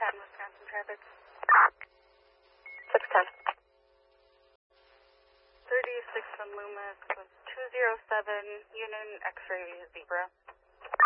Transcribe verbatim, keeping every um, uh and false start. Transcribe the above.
ten, Wisconsin traffic. six ten. thirty-six from Loomis with two zero seven, Union X-ray Zebra.